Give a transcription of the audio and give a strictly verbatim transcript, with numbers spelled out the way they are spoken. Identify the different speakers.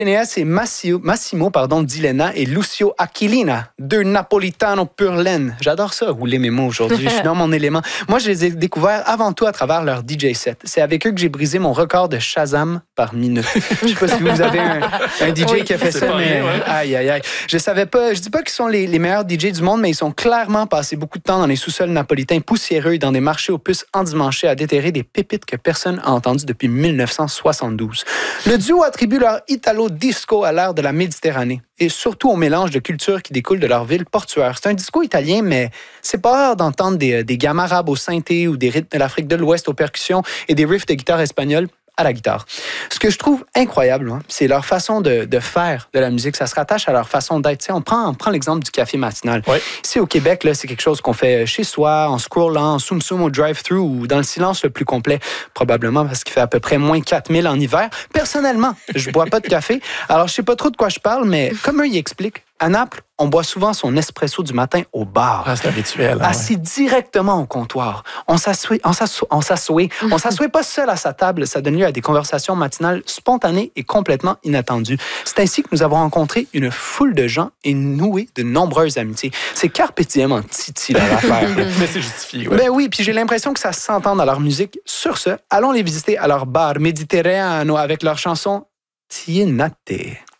Speaker 1: Enéas et Massimo, Massimo pardon, Dilena et Lucio Aquilina, deux Napolitano pur laine. J'adore ça, rouler mes mots aujourd'hui. Je suis dans mon élément. Moi, je les ai découverts avant tout à travers leur D J set. C'est avec eux que j'ai brisé mon record de Shazam par minute. Je sais pas si vous avez un, un D J oui, qui a fait ça, mais rien, ouais. aïe, aïe, aïe. Je savais pas, je dis pas qu'ils sont les, les meilleurs D J du monde, mais ils sont clairement passés beaucoup de temps dans les sous-sols napolitains poussiéreux et dans des marchés aux puces endimanchés à déterrer des pépites que personne n'a entendues depuis dix-neuf cent soixante-douze. Le duo attribue leur Italo-disco à l'ère de la Méditerranée et surtout au mélange de cultures qui découlent de leur ville portuaire. C'est un disco italien, mais c'est pas rare d'entendre des, des gammes arabes au synthé ou des rythmes de l'Afrique de l'Ouest aux percussions et des riffs de guitare espagnole à la guitare. Ce que je trouve incroyable, hein, c'est leur façon de, de faire de la musique. Ça se rattache à leur façon d'être. On prend, on prend l'exemple du café matinal. Ouais. Ici, au Québec, là, c'est quelque chose qu'on fait chez soi, en scrollant, en soum-soum au drive-thru ou dans le silence le plus complet, probablement parce qu'il fait à peu près moins quatre mille en hiver. Personnellement, je bois pas de café. Alors, je sais pas trop de quoi je parle, mais comme eux, ils expliquent, à Naples, on boit souvent son espresso du matin au bar.
Speaker 2: Ah, c'est un rituel. Hein,
Speaker 1: assis ouais. directement au comptoir. On s'assoit, on s'assoit, on s'assoit, on s'assoit pas seul à sa table. Ça donne lieu à des conversations matinales spontanées et complètement inattendues. C'est ainsi que nous avons rencontré une foule de gens et noué de nombreuses amitiés. C'est carpe diem en titi leur affaire.
Speaker 2: Mais c'est justifié. Ouais.
Speaker 1: Ben oui, puis j'ai l'impression que ça s'entend dans leur musique. Sur ce, allons les visiter à leur bar Méditerraneo avec leur chanson Tienate.